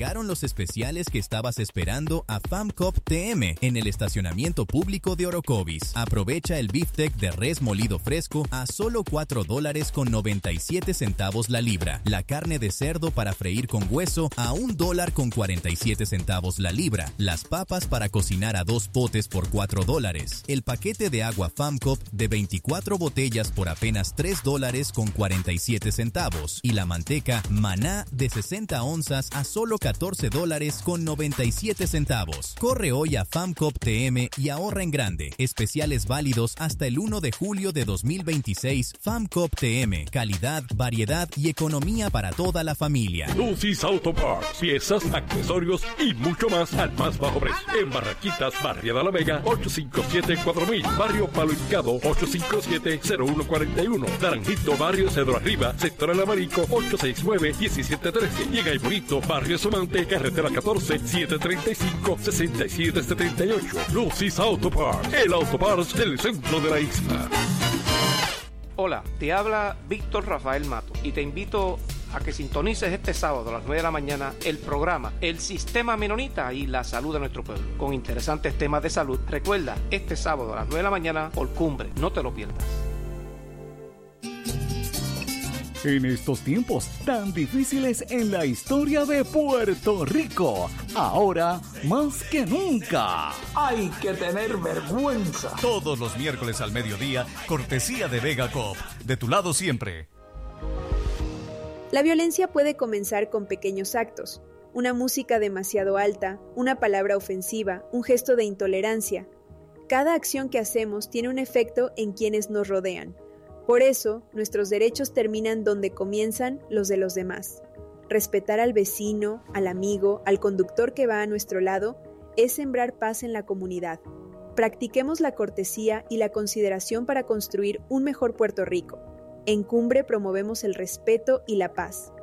Llegaron los especiales que estabas esperando a FAMCOP TM en el estacionamiento público de Orocovis. Aprovecha el beefsteak de res molido fresco a solo $4.97 la libra. La carne de cerdo para freír con hueso a $1.47 la libra. Las papas para cocinar a 2 potes por $4. El paquete de agua FAMCOP de 24 botellas por apenas $3.47. Y la manteca Maná de 60 onzas a solo $14.97. Corre hoy a FAMCOP TM y ahorra en grande. Especiales válidos hasta el 1 de julio de 2026. FAMCOP TM. Calidad, variedad y economía para toda la familia. Lucy's Auto Parts. Piezas, accesorios y mucho más al más bajo precio. En Barranquitas, Barriada La Vega, 857-4000. Barrio Palo Hincado, 857-0141. Naranjito, Barrio Cedro Arriba, Sector El Amarico, 869-1713. Y en Bonito, Barrio Somante, Carretera 14, 735-6778. Lucy's Auto Parts. El Auto Parts del centro de la isla. Hola, te habla Víctor Rafael Mato y te invito a que sintonices este sábado a las 9 de la mañana el programa El Sistema Menonita y la Salud de Nuestro Pueblo, con interesantes temas de salud. Recuerda, este sábado a las 9 de la mañana por Cumbre, no te lo pierdas. En estos tiempos tan difíciles en la historia de Puerto Rico, ahora más que nunca, hay que tener vergüenza. Todos los miércoles al mediodía, cortesía de Vega Coop, de tu lado siempre. La violencia puede comenzar con pequeños actos, una música demasiado alta, una palabra ofensiva, un gesto de intolerancia. Cada acción que hacemos tiene un efecto en quienes nos rodean. Por eso, nuestros derechos terminan donde comienzan los de los demás. Respetar al vecino, al amigo, al conductor que va a nuestro lado, es sembrar paz en la comunidad. Practiquemos la cortesía y la consideración para construir un mejor Puerto Rico. En Cumbre promovemos el respeto y la paz.